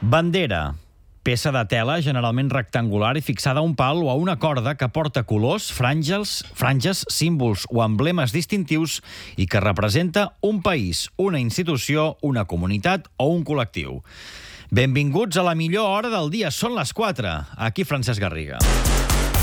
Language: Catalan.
Bandera. Peça de tela generalment rectangular i fixada a un pal o a una corda que porta colors, franges, símbols o emblemes distintius i que representa un país, una institució, una comunitat o un col·lectiu. Benvinguts a la millor hora del dia. Són les 4. Aquí Francesc Garriga.